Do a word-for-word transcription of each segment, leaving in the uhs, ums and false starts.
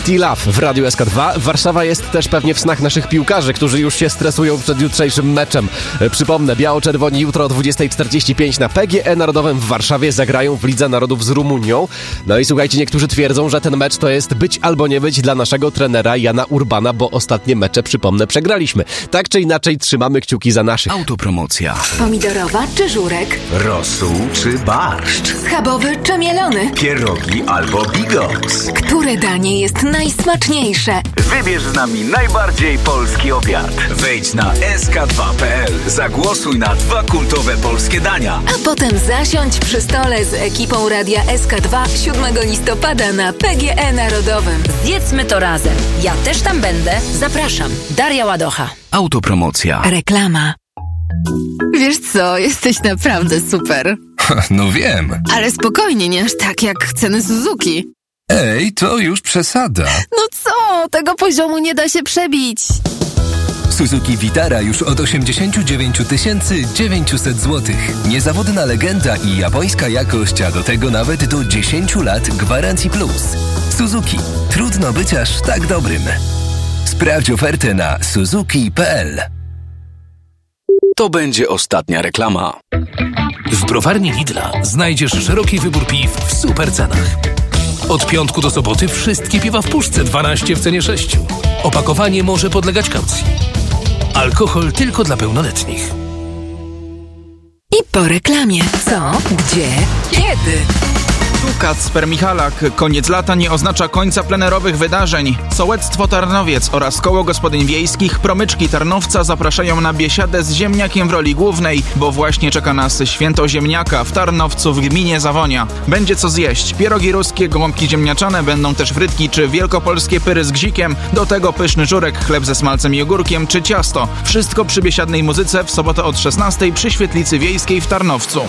City Love w Radiu S K dwa. Warszawa jest też pewnie w snach naszych piłkarzy, którzy już się stresują przed jutrzejszym meczem. Przypomnę, biało-czerwoni jutro o dwudziesta czterdzieści pięć na P G E Narodowym w Warszawie zagrają w Lidze Narodów z Rumunią. No i słuchajcie, niektórzy twierdzą, że ten mecz to jest być albo nie być dla naszego trenera Jana Urbana, bo ostatnie mecze, przypomnę, przegraliśmy. Tak czy inaczej trzymamy kciuki za naszych. Autopromocja. Pomidorowa czy żurek? Rosół czy barszcz? Schabowy czy mielony? Pierogi albo bigos? Które danie jest najsmaczniejsze? Wybierz z nami najbardziej polski obiad. Wejdź na S K dwa kropka P L. Zagłosuj na dwa kultowe polskie dania. A potem zasiądź przy stole z ekipą Radia S K dwa siódmego listopada na P G E Narodowym. Zjedzmy to razem. Ja też tam będę. Zapraszam. Daria Ładocha. Autopromocja. Reklama. Wiesz co, jesteś naprawdę super. No wiem. Ale spokojnie, nie aż tak jak ceny Suzuki. Ej, to już przesada. No co? Tego poziomu nie da się przebić. Suzuki Vitara już od osiemdziesiąt dziewięć tysięcy dziewięćset złotych. Niezawodna legenda i japońska jakość, a do tego nawet do dziesięć lat gwarancji plus. Suzuki. Trudno być aż tak dobrym. Sprawdź ofertę na suzuki kropka p l. To będzie ostatnia reklama. W browarni Lidla znajdziesz szeroki wybór piw w super cenach. Od piątku do soboty wszystkie piwa w puszce, dwanaście w cenie sześciu. Opakowanie może podlegać kaucji. Alkohol tylko dla pełnoletnich. I po reklamie. Co? Gdzie? Kiedy? Tu Kacper Michalak. Koniec lata nie oznacza końca plenerowych wydarzeń. Sołectwo Tarnowiec oraz Koło Gospodyń Wiejskich Promyczki Tarnowca zapraszają na biesiadę z ziemniakiem w roli głównej, bo właśnie czeka nas święto ziemniaka w Tarnowcu w gminie Zawonia. Będzie co zjeść. Pierogi ruskie, gołąbki ziemniaczane, będą też frytki czy wielkopolskie pyry z gzikiem, do tego pyszny żurek, chleb ze smalcem i ogórkiem czy ciasto. Wszystko przy biesiadnej muzyce w sobotę od szesnastej przy Świetlicy Wiejskiej w Tarnowcu.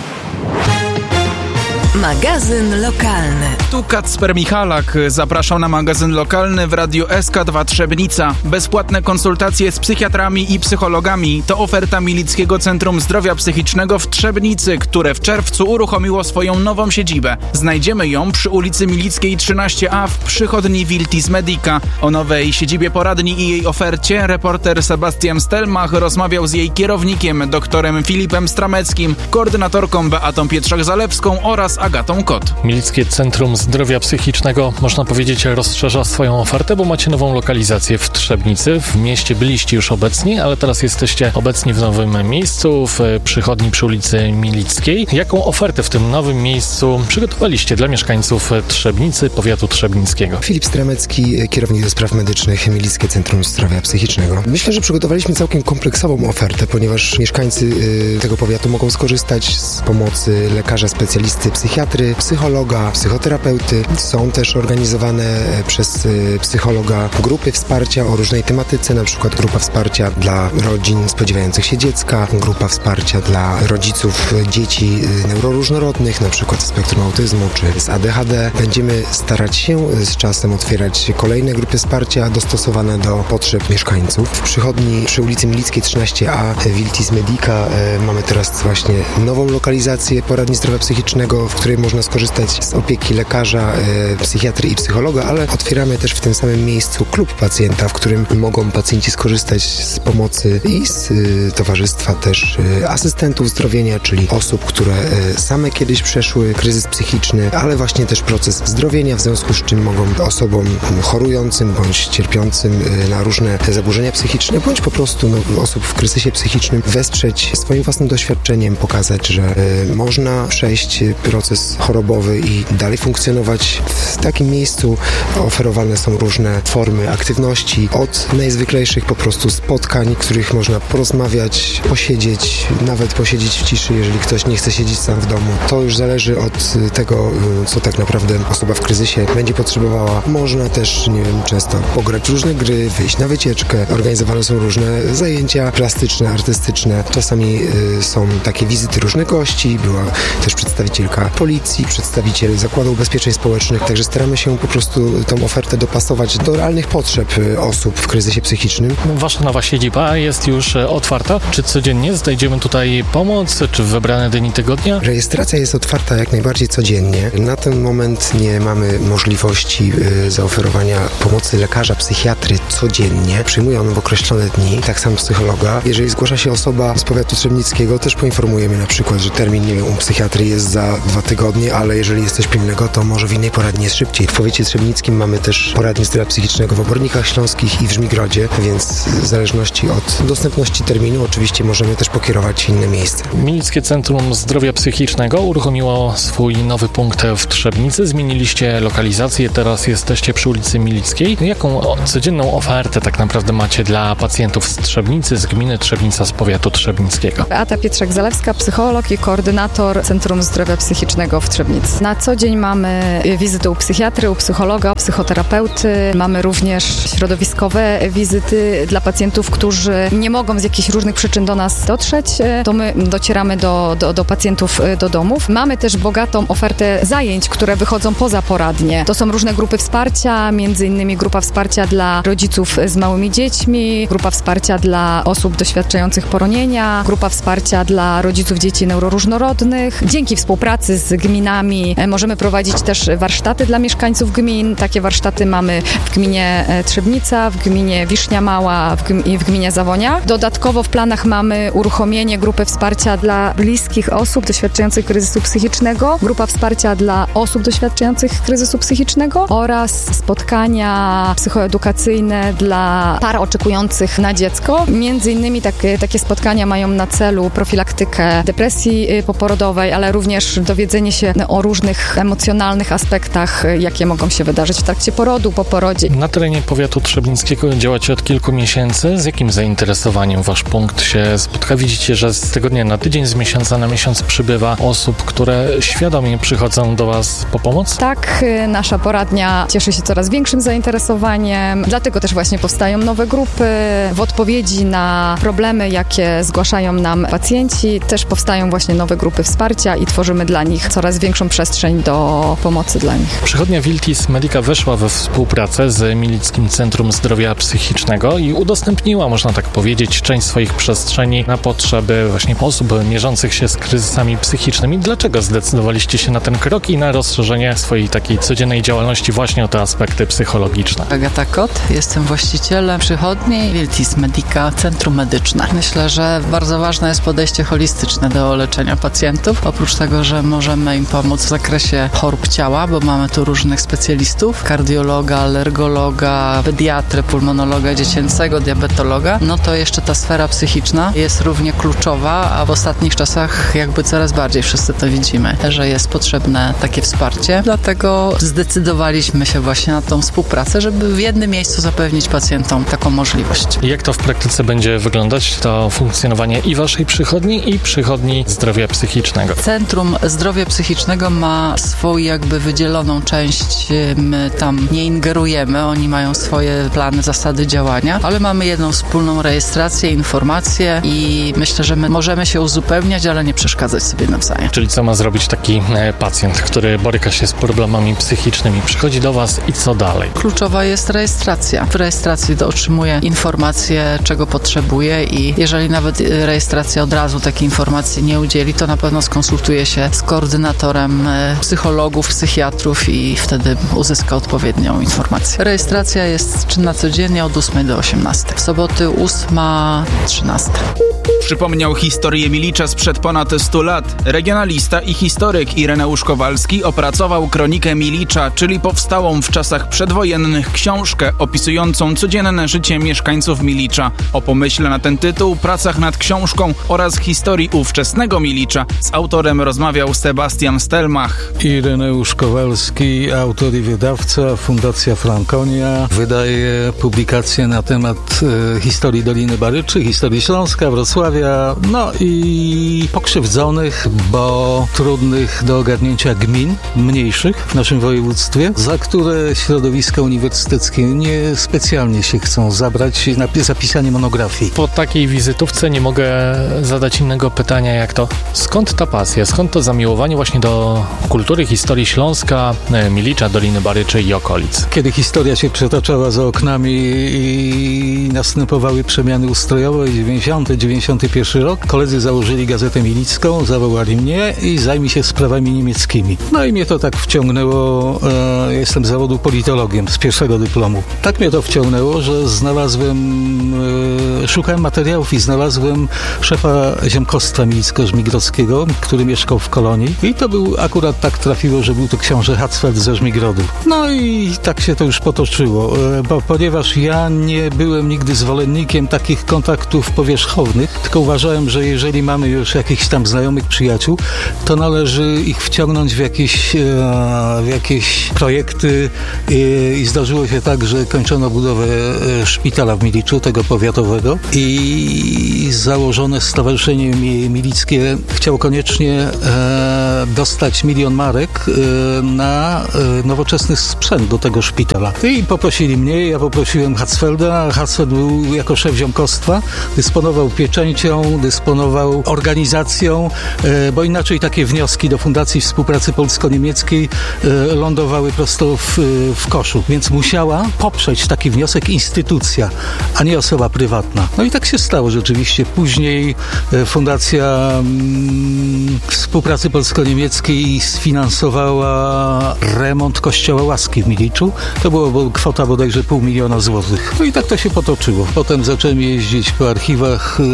Magazyn lokalny. Tu Kacper Michalak. Zapraszam na magazyn lokalny w Radiu S K dwa Trzebnica. Bezpłatne konsultacje z psychiatrami i psychologami to oferta Milickiego Centrum Zdrowia Psychicznego w Trzebnicy, które w czerwcu uruchomiło swoją nową siedzibę. Znajdziemy ją przy ulicy Milickiej trzynaście A w przychodni Wiltis Medica. O nowej siedzibie poradni i jej ofercie reporter Sebastian Stelmach rozmawiał z jej kierownikiem, doktorem Filipem Strameckim, koordynatorką Beatą Pietrzak-Zalewską oraz Agatą Kot. Milickie Centrum Zdrowia Psychicznego, można powiedzieć, rozszerza swoją ofertę, bo macie nową lokalizację w Trzebnicy. W mieście byliście już obecni, ale teraz jesteście obecni w nowym miejscu, w przychodni przy ulicy Milickiej. Jaką ofertę w tym nowym miejscu przygotowaliście dla mieszkańców Trzebnicy, powiatu trzebnickiego? Filip Stramecki, kierownik do spraw medycznych Milickie Centrum Zdrowia Psychicznego. Myślę, że przygotowaliśmy całkiem kompleksową ofertę, ponieważ mieszkańcy y, tego powiatu mogą skorzystać z pomocy lekarza specjalisty psychiatry, psychologa, psychoterapeuty. Są też organizowane przez psychologa grupy wsparcia o różnej tematyce, na przykład grupa wsparcia dla rodzin spodziewających się dziecka, grupa wsparcia dla rodziców dzieci neuroróżnorodnych, na przykład z spektrum autyzmu czy z A D H D. Będziemy starać się z czasem otwierać kolejne grupy wsparcia dostosowane do potrzeb mieszkańców. W przychodni przy ulicy Milickiej trzynaście A Wiltis Medica mamy teraz właśnie nową lokalizację poradni zdrowia psychicznego, w której można skorzystać z opieki lekarza, e, psychiatry i psychologa, ale otwieramy też w tym samym miejscu klub pacjenta, w którym mogą pacjenci skorzystać z pomocy i z e, towarzystwa też e, asystentów zdrowienia, czyli osób, które e, same kiedyś przeszły kryzys psychiczny, ale właśnie też proces zdrowienia, w związku z czym mogą osobom chorującym bądź cierpiącym e, na różne zaburzenia psychiczne, bądź po prostu no, osób w kryzysie psychicznym wesprzeć swoim własnym doświadczeniem, pokazać, że e, można przejść proces chorobowy i dalej funkcjonować. W takim miejscu oferowane są różne formy aktywności, od najzwyklejszych po prostu spotkań, w których można porozmawiać, posiedzieć, nawet posiedzieć w ciszy, jeżeli ktoś nie chce siedzieć sam w domu. To już zależy od tego, co tak naprawdę osoba w kryzysie będzie potrzebowała. Można też, nie wiem, często pograć różne gry, wyjść na wycieczkę. Organizowane są różne zajęcia plastyczne, artystyczne. Czasami y, są takie wizyty różnych gości. Była też przedstawicielka policji, przedstawiciel Zakładu Ubezpieczeń Społecznych, także staramy się po prostu tą ofertę dopasować do realnych potrzeb osób w kryzysie psychicznym. Wasza nowa siedziba jest już otwarta. Czy codziennie znajdziemy tutaj pomoc, czy w wybrane dni tygodnia? Rejestracja jest otwarta jak najbardziej codziennie. Na ten moment nie mamy możliwości y, zaoferowania pomocy lekarza, psychiatry codziennie. Przyjmuje on w określone dni, tak samo psychologa. Jeżeli zgłasza się osoba z powiatu trzebnickiego, też poinformujemy na przykład, że termin, nie wiem, u psychiatry jest za dwa tygodnie, ale jeżeli jest coś pilnego, to może w innej poradni jest szybciej. W powiecie trzebnickim mamy też poradnię zdrowia psychicznego w Obornikach Śląskich i w Żmigrodzie, więc w zależności od dostępności terminu oczywiście możemy też pokierować w inne miejsce. Milickie Centrum Zdrowia Psychicznego uruchomiło swój nowy punkt w Trzebnicy. Zmieniliście lokalizację, teraz jesteście przy ulicy Milickiej. Jaką codzienną ofertę tak naprawdę macie dla pacjentów z Trzebnicy, z gminy Trzebnica, z powiatu trzebnickiego? Beata Pietrzak-Zalewska, psycholog i koordynator Centrum Zdrowia Psychicznego w Trzebnicy. Na co dzień mamy wizyty u psychiatry, u psychologa, psychoterapeuty. Mamy również środowiskowe wizyty dla pacjentów, którzy nie mogą z jakichś różnych przyczyn do nas dotrzeć. To my docieramy do, do, do pacjentów do domów. Mamy też bogatą ofertę zajęć, które wychodzą poza poradnie. To są różne grupy wsparcia, między innymi grupa wsparcia dla rodziców z małymi dziećmi, grupa wsparcia dla osób doświadczających poronienia, grupa wsparcia dla rodziców dzieci neuroróżnorodnych. Dzięki współpracy z gminami możemy prowadzić też warsztaty dla mieszkańców gmin. Takie warsztaty mamy w gminie Trzebnica, w gminie Wisznia Mała w gm- i w gminie Zawonia. Dodatkowo w planach mamy uruchomienie grupy wsparcia dla bliskich osób doświadczających kryzysu psychicznego, grupa wsparcia dla osób doświadczających kryzysu psychicznego oraz spotkania psychoedukacyjne dla par oczekujących na dziecko. Między innymi takie, takie spotkania mają na celu profilaktykę depresji poporodowej, ale również dowiedzenie się o różnych emocjonalnych aspektach, jakie mogą się wydarzyć w trakcie porodu, po porodzie. Na terenie powiatu trzebnickiego działacie od kilku miesięcy. Z jakim zainteresowaniem wasz punkt się spotka? Widzicie, że z tygodnia na tydzień, z miesiąca na miesiąc przybywa osób, które świadomie przychodzą do was po pomoc? Tak, nasza poradnia cieszy się coraz większym zainteresowaniem, dlatego też właśnie powstają nowe grupy. W odpowiedzi na problemy, jakie zgłaszają nam pacjenci, też powstają właśnie nowe grupy wsparcia i tworzymy dla nich coraz większą przestrzeń do pomocy dla nich. Przychodnia Wiltis Medica weszła we współpracę z Milickim Centrum Zdrowia Psychicznego i udostępniła, można tak powiedzieć, część swoich przestrzeni na potrzeby właśnie osób mierzących się z kryzysami psychicznymi. Dlaczego zdecydowaliście się na ten krok i na rozszerzenie swojej takiej codziennej działalności właśnie o te aspekty psychologiczne? Agata Kot, jestem właścicielem przychodni Wiltis Medica Centrum Medyczne. Myślę, że bardzo ważne jest podejście holistyczne do leczenia pacjentów. Oprócz tego, że możemy im pomóc w zakresie chorób ciała, bo mamy tu różnych specjalistów, kardiologa, alergologa, pediatrę, pulmonologa dziecięcego, diabetologa, no to jeszcze ta sfera psychiczna jest równie kluczowa, a w ostatnich czasach jakby coraz bardziej wszyscy to widzimy, że jest potrzebne takie wsparcie. Dlatego zdecydowaliśmy się właśnie na tą współpracę, żeby w jednym miejscu zapewnić pacjentom taką możliwość. Jak to w praktyce będzie wyglądać, to funkcjonowanie i waszej przychodni, i przychodni zdrowia psychicznego? Centrum Zdrowia Psychicznego ma swą jakby wydzieloną część, my tam nie ingerujemy, oni mają swoje plany, zasady działania, ale mamy jedną wspólną rejestrację, informacje i myślę, że my możemy się uzupełniać, ale nie przeszkadzać sobie nawzajem. Czyli co ma zrobić taki pacjent, który boryka się z problemami psychicznymi, przychodzi do was i co dalej? Kluczowa jest rejestracja. W rejestracji to otrzymuje informacje, czego potrzebuje i jeżeli nawet rejestracja od razu takiej informacji nie udzieli, to na pewno skonsultuje się z koordynatorem psychologów, psychiatrów i wtedy uzyska odpowiednią informację. Rejestracja jest czynna codziennie od ósmej do osiemnastej. W soboty ósma, trzynasta. Przypomniał historię Milicza sprzed ponad stu lat. Regionalista i historyk Ireneusz Kowalski opracował kronikę Milicza, czyli powstałą w czasach przedwojennych książkę opisującą codzienne życie mieszkańców Milicza. O pomyśle na ten tytuł, pracach nad książką oraz historii ówczesnego Milicza z autorem rozmawiał Sebastian Stelmach. Ireneusz Kowalski, autor i wydawca, Fundacja Frankonia, wydaje publikacje na temat e, historii Doliny Baryczy, historii Śląska, Wrocławia, no i pokrzywdzonych, bo trudnych do ogarnięcia gmin mniejszych w naszym województwie, za które środowiska uniwersyteckie nie specjalnie się chcą zabrać na zapisanie monografii. Po takiej wizytówce nie mogę zadać innego pytania jak to, skąd ta pasja, skąd to zamiłowanie nawiązywaniu właśnie do kultury, historii Śląska, Milicza, Doliny Baryczy i okolic. Kiedy historia się przetaczała za oknami i następowały przemiany ustrojowe, dziewięćdziesiąty, dziewięćdziesiąty pierwszy rok, koledzy założyli Gazetę Milicką, zawołali mnie i zajmij się sprawami niemieckimi. No i mnie to tak wciągnęło, e, jestem z zawodu politologiem, z pierwszego dyplomu. Tak mnie to wciągnęło, że znalazłem, e, szukałem materiałów i znalazłem szefa ziemkostwa milicko-żmigrodzkiego, który mieszkał w Kolonii i to był, akurat tak trafiło, że był to książę Hatzfeld ze Żmigrodu. No i tak się to już potoczyło, e, bo, ponieważ ja nie byłem nigdy zwolennikiem takich kontaktów powierzchownych, tylko uważałem, że jeżeli mamy już jakichś tam znajomych przyjaciół, to należy ich wciągnąć w jakieś, e, w jakieś projekty i, i zdarzyło się tak, że kończono budowę e, szpitala w Miliczu, tego powiatowego i założone Stowarzyszenie Milickie chciało koniecznie e, dostać milion marek e, na e, nowoczesny sprzęt do tego szpitala. I poprosili mnie, ja poprosiłem Hatzfelda. Hatzfeld był jako szef ziomkostwa, dysponował pieczęcią, dysponował organizacją, e, bo inaczej takie wnioski do Fundacji Współpracy Polsko-Niemieckiej e, lądowały prosto w, w koszu, więc musiała poprzeć taki wniosek instytucja, a nie osoba prywatna. No i tak się stało rzeczywiście. Później e, Fundacja mm, Współpracy Polsko-Niemieckiej sfinansowała remont Kościoła Łaski w Miliczu. To była kwota bodajże pół miliona złotych. No i tak to się potoczyło. Potem zacząłem jeździć po archiwach e,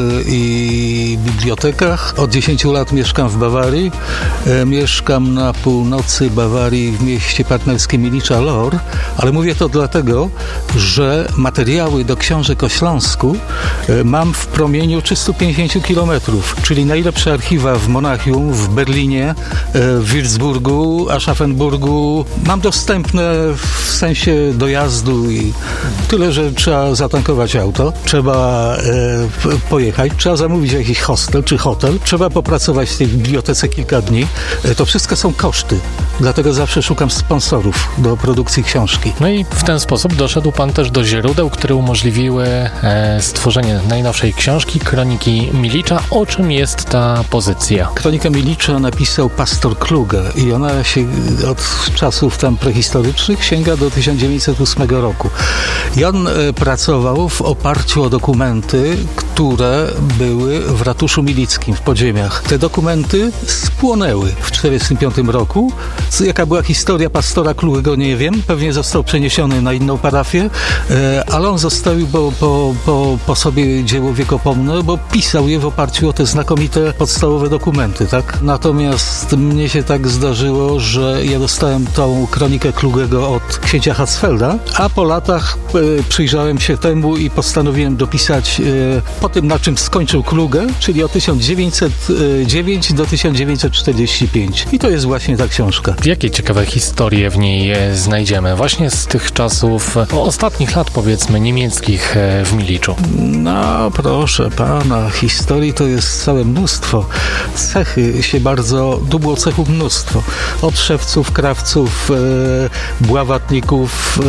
i bibliotekach. Od dziesięciu lat mieszkam w Bawarii. E, mieszkam na północy Bawarii w mieście partnerskim Milicza Lor, ale mówię to dlatego, że materiały do książek o Śląsku e, mam w promieniu trzystu pięćdziesięciu kilometrów, czyli najlepsze archiwa w Monachium, w Berlinie, e, w Würzburgu, Aschaffenburgu. Mam dostępne w sensie dojazdu i tyle, że trzeba zatankować auto, trzeba e, pojechać, trzeba zamówić jakiś hostel czy hotel, trzeba popracować w tej bibliotece kilka dni. E, to wszystko są koszty, dlatego zawsze szukam sponsorów do produkcji książki. No i w ten sposób doszedł pan też do źródeł, które umożliwiły e, stworzenie najnowszej książki Kroniki Milicza. O czym jest ta pozycja? Kronikę Milicza napisał pastor Kluge i ona się od czasów tam prehistorycznych sięga do tysiąc dziewięćset ósmego roku. I on e, pracował w oparciu o dokumenty, które były w ratuszu milickim w podziemiach. Te dokumenty spłonęły w tysiąc dziewięćset czterdziestym piątym roku. Jaka była historia pastora Klugego, nie wiem. Pewnie został przeniesiony na inną parafię, e, ale on zostawił po, po, po, po sobie dzieło wiekopomne, bo pisał je w oparciu o te znakomite podstawowe dokumenty, tak? Natomiast mnie się tak zdarzyło, że ja dostałem tą kronikę Klugego od księcia Hatzfelda, a po latach e, przyjrzałem się temu i postanowiłem dopisać e, po tym, na czym skończył Kluge, czyli od tysiąc dziewięćset dziewięć do tysiąc dziewięćset czterdzieści pięć. I to jest właśnie ta książka. Jakie ciekawe historie w niej znajdziemy? Właśnie z tych czasów, ostatnich lat powiedzmy, niemieckich w Miliczu. No proszę pana, historii to jest całe mnóstwo. Cechy się bardzo, tu było cechów mnóstwo. Od szewców, krawców, e, bławatników,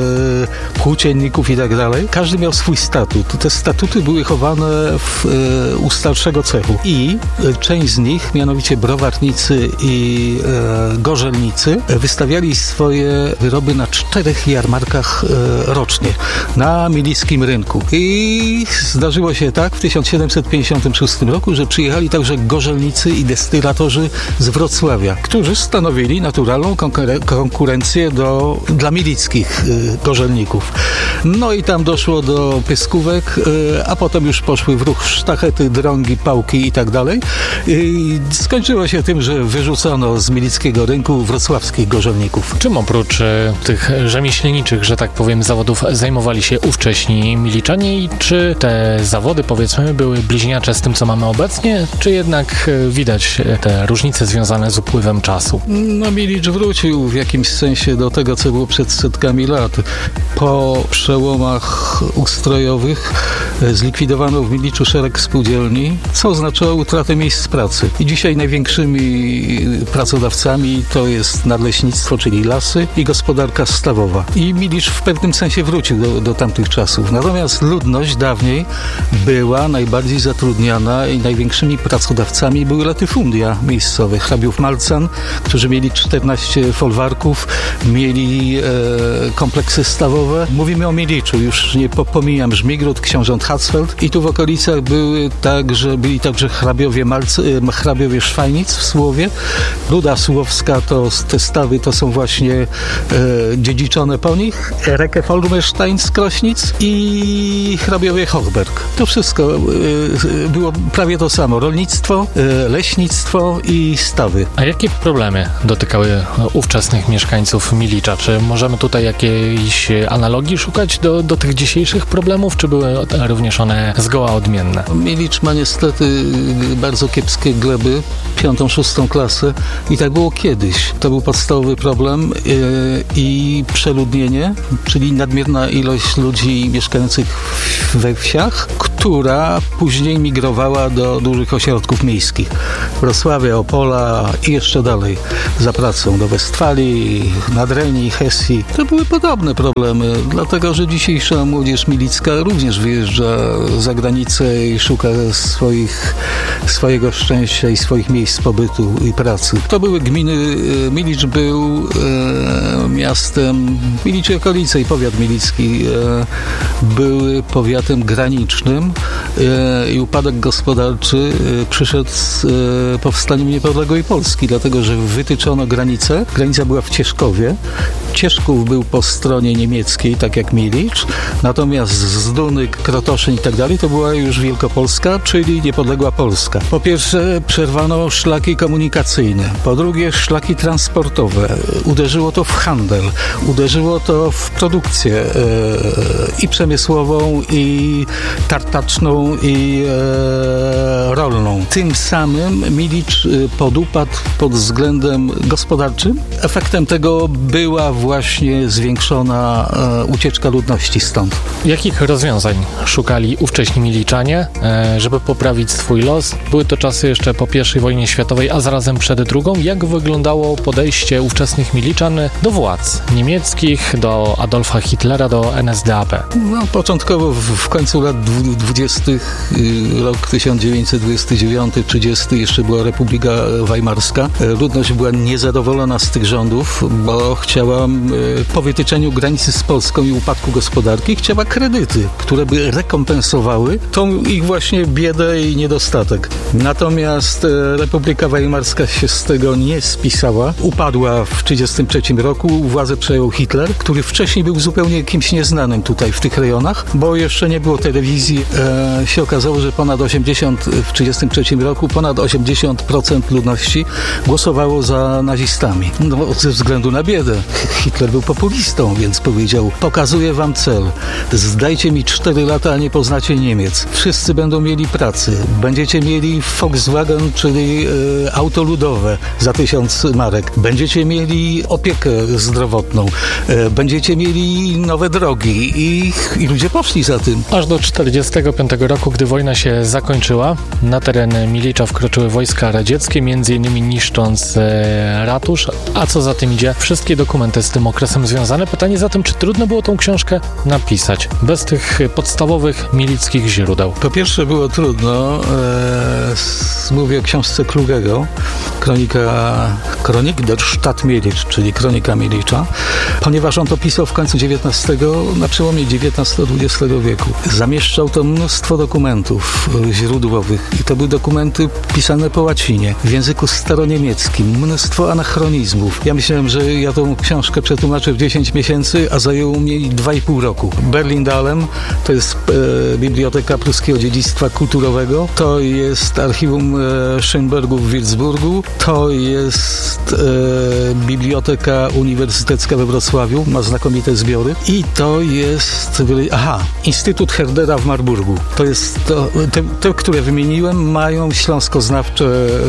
e, płócienników i tak dalej. Każdy miał swój statut. Te statuty były chowane w, e, u starszego cechu. I e, część z nich, mianowicie browarnicy i e, gorzelnicy, wystawiali swoje wyroby na czterech jarmarkach e, rocznie na milickim rynku. I zdarzyło się tak w tysiąc siedemset pięćdziesiątym szóstym roku, że przyjechali także gorzelnicy i destylatorzy z Wrocławia, którzy stanowili naturalną konkuren- konkurencję do, dla milickich e, gorzelników. No i tam doszło do pyskówek, e, a potem już poszły w ruch sztachety, drągi, pałki i tak dalej. I skończyło się tym, że wyrzucono z milickiego rynku wrocławskich gorzelników. Czym oprócz e, tych rzemieślniczych, że tak powiem, zawodów zajmowali się ówcześni Miliczanie i czy te zawody, powiedzmy, były bliźniacze z tym, co mamy obecnie, czy jednak e, widać te różnice związane z upływem czasu? No Milicz wrócił w jakimś sensie do tego, co było przed setkami lat. Po przełomach ustrojowych e, zlikwidowano w Miliczu szereg spółdzielni, co oznaczało utratę miejsc pracy. I dzisiaj największymi pracodawcami to to jest nadleśnictwo, czyli lasy i gospodarka stawowa. I Milicz w pewnym sensie wrócił do, do tamtych czasów. Natomiast ludność dawniej była najbardziej zatrudniana i największymi pracodawcami były latyfundia miejscowe. Hrabiów Malcan, którzy mieli czternaście folwarków, mieli e, kompleksy stawowe. Mówimy o Miliczu, już nie pomijam Żmigród, książąt Hatzfeld i tu w okolicach były także, byli także hrabiowie, Malc, e, hrabiowie Szwajnic w Słowie. Ruda Sułowska, to te stawy to są właśnie e, dziedziczone po nich. Reke Folmerstein z Krośnic i hrabiowie Hochberg. To wszystko e, było prawie to samo. Rolnictwo, e, leśnictwo i stawy. A jakie problemy dotykały ówczesnych mieszkańców Milicza? Czy możemy tutaj jakiejś analogii szukać do, do tych dzisiejszych problemów, czy były również one zgoła odmienne? Milicz ma niestety bardzo kiepskie gleby, piątą, szóstą klasę i tak było kiedyś. To był podstawowy problem yy, i przeludnienie, czyli nadmierna ilość ludzi mieszkających we wsiach, która później migrowała do dużych ośrodków miejskich. Wrocławia, Opola i jeszcze dalej za pracą do Westfalii, Nadrenii, Hesji. To były podobne problemy, dlatego że dzisiejsza młodzież milicka również wyjeżdża za granicę i szuka swoich, swojego szczęścia i swoich miejsc pobytu i pracy. To były gminy, Milicz był e, miastem, Milicz i okolice i powiat milicki e, były powiatem granicznym e, i upadek gospodarczy e, przyszedł z e, powstaniem niepodległej Polski, dlatego że wytyczono granicę. Granica była w Cieszkowie. Cieszków był po stronie niemieckiej, tak jak Milicz, natomiast Zdunyk, Krotoszyn i tak dalej to była już Wielkopolska, czyli niepodległa Polska. Po pierwsze przerwano szlaki komunikacyjne, po drugie szlaki transportowe. Uderzyło to w handel, uderzyło to w produkcję e, i przemysłową, i tartaczną, i e, rolną. Tym samym Milicz podupadł pod względem gospodarczym. Efektem tego była właśnie zwiększona e, ucieczka ludności stąd. Jakich rozwiązań szukali ówcześni Miliczanie, e, żeby poprawić swój los? Były to czasy jeszcze po pierwszej wojnie światowej, a zarazem przed drugą. Jak wyglądało podejście ówczesnych Miliczan do władz niemieckich, do Adolfa Hitlera, do N S D A P? No, początkowo w, w końcu lat dwudziestych, rok tysiąc dziewięćset dwudziesty dziewiąty trzydziesty jeszcze była Republika Weimarska. Ludność była niezadowolona z tych rządów, bo chciała po wytyczeniu granicy z Polską i upadku gospodarki chciała kredyty, które by rekompensowały tą ich właśnie biedę i niedostatek. Natomiast Republika Weimarska się z tego nie spisała. Upadła w tysiąc dziewięćset trzydziestym trzecim roku. Władzę przejął Hitler, który wcześniej był zupełnie kimś nieznanym tutaj w tych rejonach, bo jeszcze nie było telewizji. E, się okazało, że ponad osiemdziesiąt, w tysiąc dziewięćset trzydziestym trzecim roku ponad osiemdziesiąt procent ludności głosowało za nazistami. No, ze względu na biedę. Hitler był populistą, więc powiedział: pokazuję wam cel. Zdajcie mi cztery lata, a nie poznacie Niemiec. Wszyscy będą mieli pracy. Będziecie mieli Volkswagen, czyli e, auto ludowe za tysiąc marek. Będziecie mieli opiekę zdrowotną. E, będziecie mieli nowe drogi. I, I ludzie poszli za tym. Aż do tysiąc dziewięćset czterdziestego piątego roku, gdy wojna się zakończyła, na teren Milicza wkroczyły wojska radzieckie, między innymi niszcząc e, ratusz, a co za tym idzie, wszystkie dokumenty z tym okresem związane. Pytanie zatem, czy trudno było tą książkę napisać bez tych podstawowych milickich źródeł? Po pierwsze było trudno. E, mówię o książce Klugego, kronika Kronik der Stadt Milicz, czyli kronika Milicza, ponieważ on to pisał w końcu dziewiętnastego, na przełomie dziewiętnastego dwudziestego wieku. Zamieszczał to mnóstwo dokumentów źródłowych i to były dokumenty pisane po łacinie, w języku staroniemieckim, mnóstwo anachronizmów. Ja myślałem, że ja tą książkę przetłumaczę w dziesięć miesięcy, a zajęło mi dwa i pół roku. Berlin-Dahlem to jest e, Biblioteka Pruskiego Dziedzictwa Kulturowego, to jest Archiwum e, Schönbergu w Würzburgu, to jest e, Biblioteka Uniwersytecka we Wrocławiu, ma znakomite zbiory i to jest, aha, Instytut Herdera w Marburgu. To jest to, te, te, które wymieniłem, mają śląskoznawcze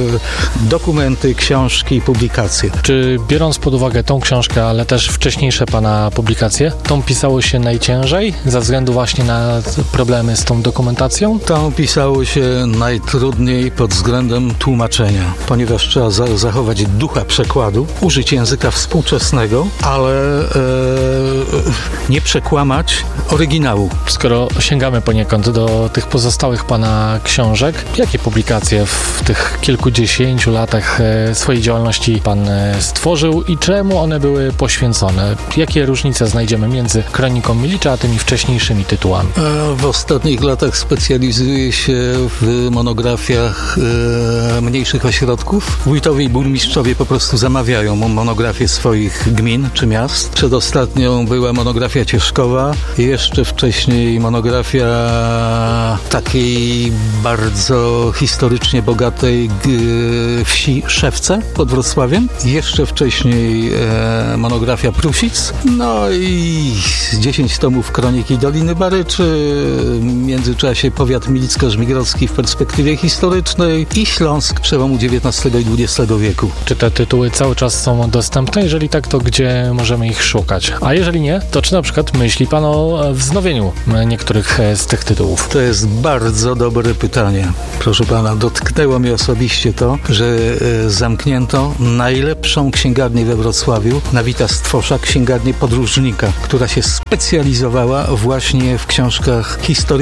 e, dokumenty, książki, publikacje. Czy biorąc pod uwagę tą książkę, ale też wcześniejsze pana publikacje, tą pisało się najciężej ze względu właśnie na problemy z tą dokumentacją? Tą pisało się najtrudniej pod względem tłumaczenia, ponieważ trzeba za- zachować ducha przekładu, użyć języka współczesnego, ale e, nie przekłamać oryginału. Skoro sięgamy poniekąd do tych pozostałych pana książek, jakie publikacje w tych kilkudziesięciu latach e, swojej działalności pan e, stworzył i czemu one były poświęcone? Jakie różnice znajdziemy między Kroniką Milicza a tymi wcześniejszymi tytułami? E, w ostatnich latach specjalizuję się w monografiach e, mniejszych ośrodków. Wójtowie i burmistrzowie po prostu zamawiają monografie swoich gmin czy miast. Przedostatnią była monografia Cieszkowa, jeszcze wcześniej monografia takiej bardzo historycznie bogatej e, wsi Szewce pod Wrocławiem. Jeszcze wcześniej e, monografia Prusic. No i dziesięć tomów Kroniki Doliny Baryczy, w międzyczasie powiat milicko-żmigrodzki w perspektywie historycznej i Śląsk przełomu dziewiętnastego i dwudziestego wieku. Czy te tytuły cały czas są dostępne? Jeżeli tak, to gdzie możemy ich szukać? A jeżeli nie, to czy na przykład myśli pan o wznowieniu niektórych z tych tytułów? To jest bardzo dobre pytanie. Proszę pana, dotknęło mnie osobiście to, że e, zamknięto najlepszą księgarnię we Wrocławiu, Nawita Stwosza, księgarnię podróżnika, która się specjalizowała właśnie w książkach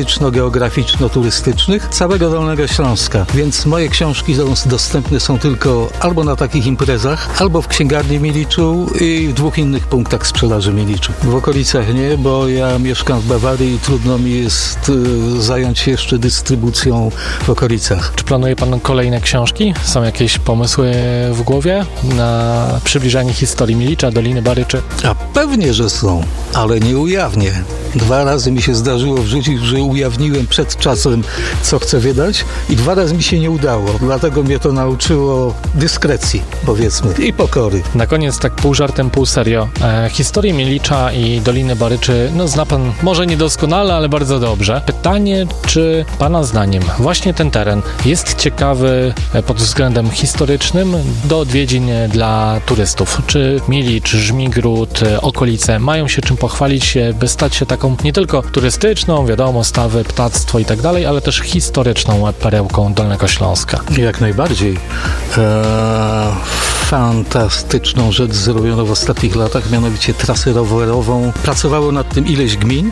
historyczno-geograficzno-turystycznych całego Dolnego Śląska. Więc moje książki są dostępne są tylko albo na takich imprezach, albo w księgarni Miliczu i w dwóch innych punktach sprzedaży Miliczu. W okolicach nie, bo ja mieszkam w Bawarii i trudno mi jest y, zająć się jeszcze dystrybucją w okolicach. Czy planuje pan kolejne książki? Są jakieś pomysły w głowie na przybliżanie historii Milicza, Doliny Baryczy? A pewnie, że są, ale nie ujawnię. Dwa razy mi się zdarzyło w życiu, że ujawniłem przed czasem, co chcę wydać i dwa razy mi się nie udało. Dlatego mnie to nauczyło dyskrecji, powiedzmy, i pokory. Na koniec, tak pół żartem, pół serio. E, historię Milicza i Doliny Baryczy, no zna pan może niedoskonale, ale bardzo dobrze. Pytanie, czy pana zdaniem właśnie ten teren jest ciekawy pod względem historycznym do odwiedzin dla turystów? Czy Milicz, Żmigród, okolice mają się czym pochwalić, by stać się taką nie tylko turystyczną, wiadomo, stawy, ptactwo i tak dalej, ale też historyczną perełką Dolnego Śląska? Jak najbardziej. Eee, fantastyczną rzecz zrobiono w ostatnich latach, mianowicie trasę rowerową. Pracowało nad tym ileś gmin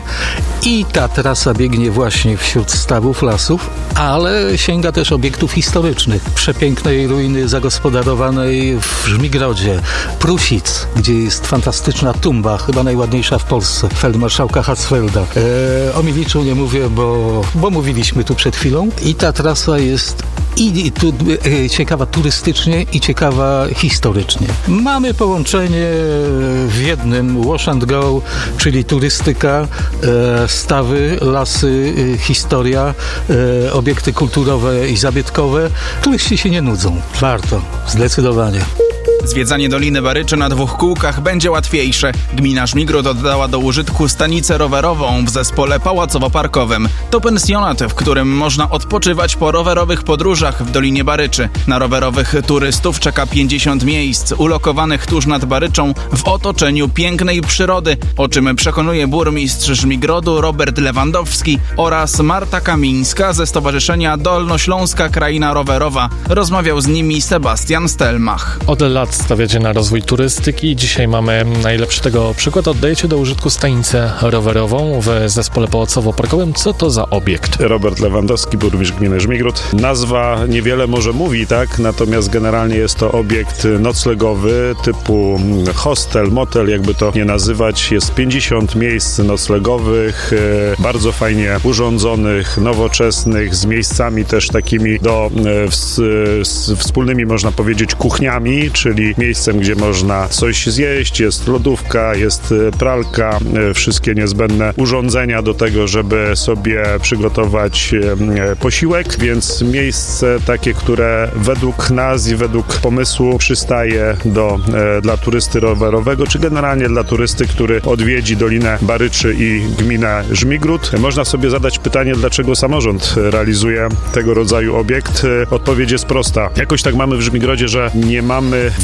i ta trasa biegnie właśnie wśród stawów, lasów, ale sięga też obiektów historycznych. Przepięknej ruiny zagospodarowanej w Żmigrodzie, Prusic, gdzie jest fantastyczna tumba, chyba najładniejsza w Polsce, feldmarszałka Hatzfelda. Eee, o Miliczu nie mówię, bo, bo mówiliśmy tu przed chwilą i ta trasa jest i, i tu, e, ciekawa turystycznie i ciekawa historycznie. Mamy połączenie w jednym wash and go, czyli turystyka, e, stawy, lasy, e, historia, e, obiekty kulturowe i zabytkowe. Turyści się nie nudzą. Warto, zdecydowanie. Zwiedzanie Doliny Baryczy na dwóch kółkach będzie łatwiejsze. Gmina Żmigród oddała do użytku stanicę rowerową w zespole pałacowo-parkowym. To pensjonat, w którym można odpoczywać po rowerowych podróżach w Dolinie Baryczy. Na rowerowych turystów czeka pięćdziesiąt miejsc, ulokowanych tuż nad Baryczą w otoczeniu pięknej przyrody, o czym przekonuje burmistrz Żmigrodu Robert Lewandowski oraz Marta Kamińska ze Stowarzyszenia Dolnośląska Kraina Rowerowa. Rozmawiał z nimi Sebastian Stelmach. Od lat stawiacie na rozwój turystyki. Dzisiaj mamy najlepszy tego przykład. Oddajecie do użytku stanicę rowerową w zespole pałacowo-parkowym. Co to za obiekt? Robert Lewandowski, burmistrz gminy Żmigród. Nazwa niewiele może mówi, tak? Natomiast generalnie jest to obiekt noclegowy typu hostel, motel, jakby to nie nazywać. Jest pięćdziesiąt miejsc noclegowych, bardzo fajnie urządzonych, nowoczesnych, z miejscami też takimi do z, z wspólnymi, można powiedzieć, kuchniami, czyli miejscem, gdzie można coś zjeść, jest lodówka, jest pralka, wszystkie niezbędne urządzenia do tego, żeby sobie przygotować posiłek, więc miejsce takie, które według nas i według pomysłu przystaje do, dla turysty rowerowego, czy generalnie dla turysty, który odwiedzi Dolinę Baryczy i gminę Żmigród. Można sobie zadać pytanie, dlaczego samorząd realizuje tego rodzaju obiekt. Odpowiedź jest prosta. Jakoś tak mamy w Żmigrodzie, że nie mamy w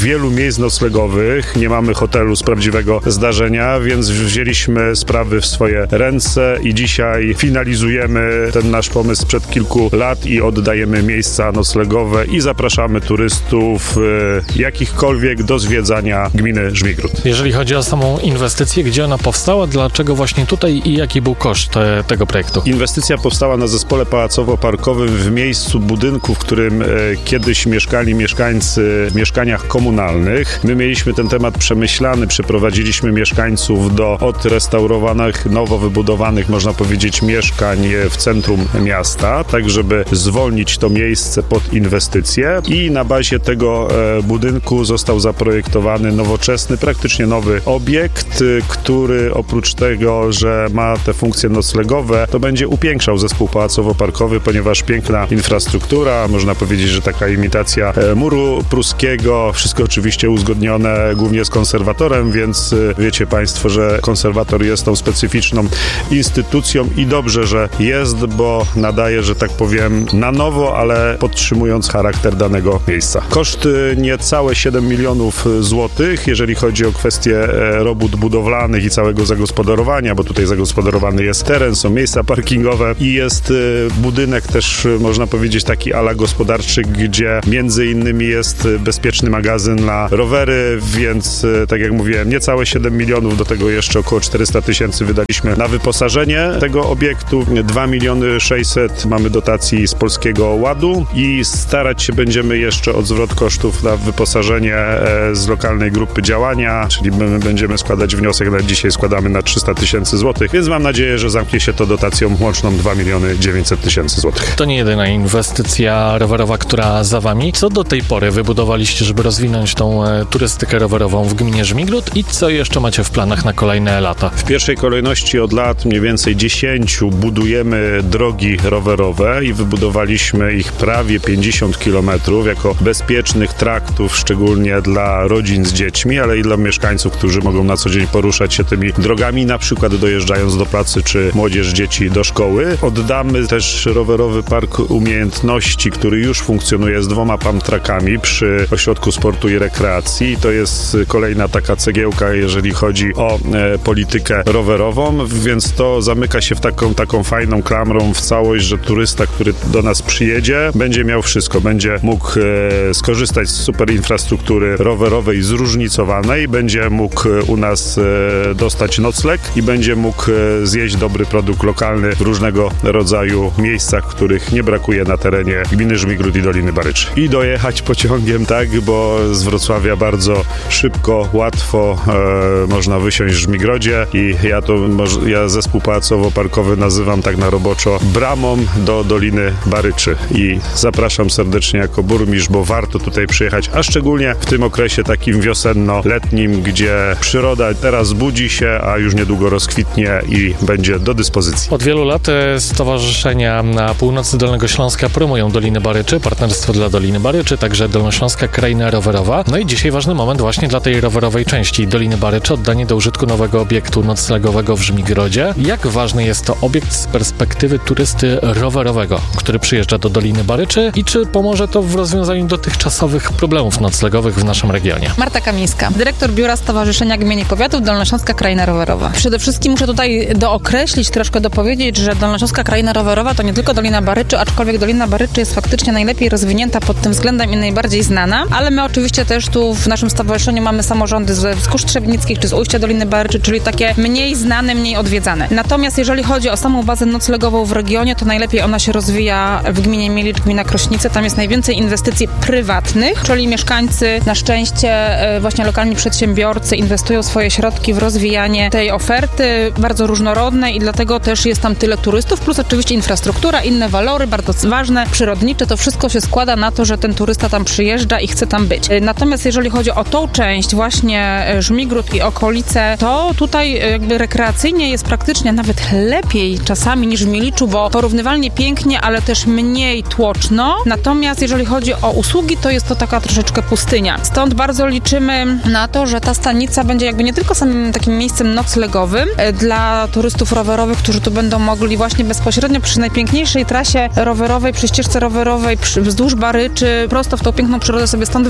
wielu miejsc noclegowych, nie mamy hotelu z prawdziwego zdarzenia, więc wzięliśmy sprawy w swoje ręce i dzisiaj finalizujemy ten nasz pomysł sprzed kilku lat i oddajemy miejsca noclegowe i zapraszamy turystów e, jakichkolwiek do zwiedzania gminy Żmigród. Jeżeli chodzi o samą inwestycję, gdzie ona powstała, dlaczego właśnie tutaj i jaki był koszt te, tego projektu? Inwestycja powstała na zespole pałacowo-parkowym w miejscu budynku, w którym e, kiedyś mieszkali mieszkańcy w mieszkaniach komunalnych. My mieliśmy ten temat przemyślany, przeprowadziliśmy mieszkańców do odrestaurowanych, nowo wybudowanych, można powiedzieć, mieszkań w centrum miasta, tak żeby zwolnić to miejsce pod inwestycje i na bazie tego e, budynku został zaprojektowany nowoczesny, praktycznie nowy obiekt, który oprócz tego, że ma te funkcje noclegowe, to będzie upiększał zespół pałacowo-parkowy, ponieważ piękna infrastruktura, można powiedzieć, że taka imitacja e, muru pruskiego, wszystko oczywiście uzgodnione głównie z konserwatorem, więc e, wiecie Państwo, że konserwator jest tą specyficzną instytucją i dobrze, że jest, bo nadaje, że tak powiem, na nowo, ale podtrzymując charakter danego miejsca. Koszt niecałe siedem milionów złotych, jeżeli chodzi o kwestie robót budowlanych i całego zagospodarowania, bo tutaj zagospodarowany jest teren, są miejsca parkingowe i jest budynek też, można powiedzieć, taki ala gospodarczy, gdzie między innymi jest bezpieczny magazyn na rowery, więc tak jak mówiłem, niecałe siedem milionów, do tego jeszcze około czterysta tysięcy wydaliśmy na wyposażenie tego obiektu, dwa miliony sześćset mamy dotacji z Polskiego Ładu i starać się będziemy jeszcze o zwrot kosztów na wyposażenie z lokalnej grupy działania, czyli my będziemy składać wniosek, na dzisiaj składamy na trzysta tysięcy złotych, więc mam nadzieję, że zamknie się to dotacją łączną dwa miliony dziewięćset tysięcy złotych. To nie jedyna inwestycja rowerowa, która za wami. Co do tej pory wybudowaliście, żeby rozwinąć tą e, turystykę rowerową w gminie Żmigród i co jeszcze macie w planach na kolejne lata? W pierwszej kolejności od lat mniej więcej dziesięciu budujemy drogi rowerowe i wybudowaliśmy ich prawie pięćdziesiąt kilometrów jako bezpiecznych traktów, szczególnie dla rodzin z dziećmi, ale i dla mieszkańców, którzy mogą na co dzień poruszać się tymi drogami, na przykład dojeżdżając do pracy, czy młodzież, dzieci do szkoły. Oddamy też rowerowy park umiejętności, który już funkcjonuje z dwoma pump-trackami przy Ośrodku Sportu i Rekreacji. To jest kolejna taka cegiełka, jeżeli chodzi o e, politykę rowerową, więc to zamyka się w taką, taką fajną klamrą w całość, że turysta, który do nas przyjedzie, będzie miał wszystko. Będzie mógł e, skorzystać z super infrastruktury rowerowej zróżnicowanej, będzie mógł u nas e, dostać nocleg i będzie mógł e, zjeść dobry produkt lokalny w różnego rodzaju miejscach, których nie brakuje na terenie gminy Żmigród i Doliny Baryczy. I dojechać pociągiem, tak, bo z Wrocławia bardzo szybko, łatwo e, można wysiąść w Żmigrodzie i ja to ja zespół pałacowo-parkowy nazywam tak na roboczo bramą do Doliny Baryczy i zapraszam serdecznie jako burmistrz, bo warto tutaj przyjechać, a szczególnie w tym okresie takim wiosenno-letnim, gdzie przyroda teraz budzi się, a już niedługo rozkwitnie i będzie do dyspozycji. Od wielu lat stowarzyszenia na północy Dolnego Śląska promują Dolinę Baryczy, Partnerstwo dla Doliny Baryczy, także Dolnośląska Kraina Rowerowa. No i dzisiaj ważny moment właśnie dla tej rowerowej części Doliny Baryczy, oddanie do użytku nowego obiektu noclegowego w Żmigrodzie. Jak ważny jest to obiekt z perspektywy turysty rowerowego, który przyjeżdża do Doliny Baryczy i czy pomoże to w rozwiązaniu dotychczasowych problemów noclegowych w naszym regionie? Marta Kamińska, dyrektor Biura Stowarzyszenia Gmin i Powiatów Dolnośląska Kraina Rowerowa. Przede wszystkim muszę tutaj dookreślić, troszkę dopowiedzieć, że Dolnośląska Kraina Rowerowa to nie tylko Dolina Baryczy, aczkolwiek Dolina Baryczy jest faktycznie najlepiej rozwinięta pod tym względem i najbardziej znana, ale my oczywiście też tu w naszym stowarzyszeniu mamy samorządy z Wzgórz Trzebnickich czy z ujścia Doliny Baryczy, czyli takie mniej znane, mniej odwiedzane. Natomiast jeżeli chodzi o samą bazę noclegową w regionie, to najlepiej ona się rozwija w gminie Mielicz, gmina Krośnice. Tam jest najwięcej inwestycji prywatnych, czyli mieszkańcy, na szczęście właśnie lokalni przedsiębiorcy inwestują swoje środki w rozwijanie tej oferty, bardzo różnorodnej i dlatego też jest tam tyle turystów, plus oczywiście infrastruktura, inne walory, bardzo ważne, przyrodnicze, to wszystko się składa na to, że ten turysta tam przyjeżdża i chce tam być. Natomiast jeżeli chodzi o tą część właśnie Żmigród i okolice, to tutaj jakby rekreacyjnie jest praktycznie nawet lepiej czasami niż w Mieliczu, bo porównywalnie pięknie, ale też mniej tłoczno. Natomiast jeżeli chodzi o usługi, to jest to taka troszeczkę pustynia. Stąd bardzo liczymy na to, że ta stanica będzie jakby nie tylko samym takim miejscem noclegowym dla turystów rowerowych, którzy tu będą mogli właśnie bezpośrednio przy najpiękniejszej trasie rowerowej, przy ścieżce rowerowej, przy, wzdłuż Baryczy, prosto w tą piękną przyrodę sobie stąd wyjeżdżać,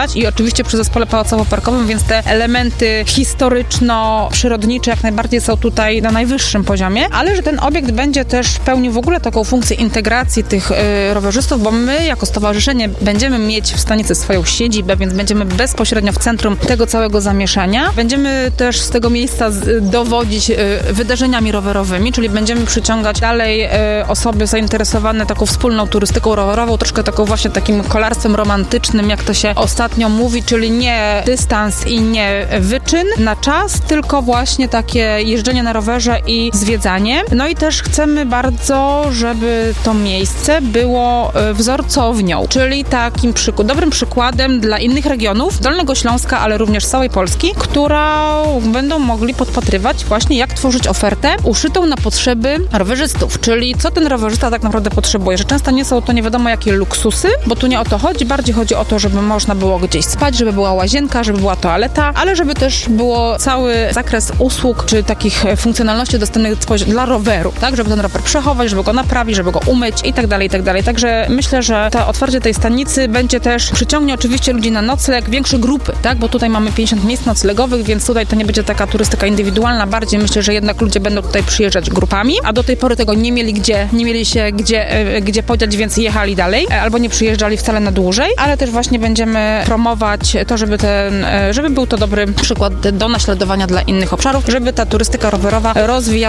przyjeżdżać i oczywiście przy zespole pałacowo-parkowym, więc te elementy historyczno-przyrodnicze jak najbardziej są tutaj na najwyższym poziomie, ale że ten obiekt będzie też pełnił w ogóle taką funkcję integracji tych y, rowerzystów, bo my jako stowarzyszenie będziemy mieć w stanicy swoją siedzibę, więc będziemy bezpośrednio w centrum tego całego zamieszania. Będziemy też z tego miejsca z, dowodzić y, wydarzeniami rowerowymi, czyli będziemy przyciągać dalej y, osoby zainteresowane taką wspólną turystyką rowerową, troszkę taką właśnie takim kolarstwem romantycznym, jak to się ostatnio mówi, czyli nie dystans i nie wyczyn na czas, tylko właśnie takie jeżdżenie na rowerze i zwiedzanie. No i też chcemy bardzo, żeby to miejsce było wzorcownią, czyli takim przyku- dobrym przykładem dla innych regionów Dolnego Śląska, ale również całej Polski, która będą mogli podpatrywać właśnie jak tworzyć ofertę uszytą na potrzeby rowerzystów, czyli co ten rowerzysta tak naprawdę potrzebuje, że często nie są to nie wiadomo jakie luksusy, bo tu nie o to chodzi, bardziej chodzi o to, żeby można było gdzieś spać, żeby była łazienka, żeby była toaleta, ale żeby też było cały zakres usług, czy takich funkcjonalności dostępnych dla roweru, tak, żeby ten rower przechować, żeby go naprawić, żeby go umyć i tak dalej, i tak dalej. Także myślę, że to otwarcie tej stanicy będzie też, przyciągnie oczywiście ludzi na nocleg, większe grupy, tak, bo tutaj mamy pięćdziesiąt miejsc noclegowych, więc tutaj to nie będzie taka turystyka indywidualna, bardziej myślę, że jednak ludzie będą tutaj przyjeżdżać grupami, a do tej pory tego nie mieli gdzie, nie mieli się gdzie, gdzie podziać, więc jechali dalej, albo nie przyjeżdżali wcale na dłużej, ale też właśnie będziemy promować to, żeby ten, żeby był to dobry przykład do naśladowania dla innych obszarów, żeby ta turystyka rowerowa rozwijała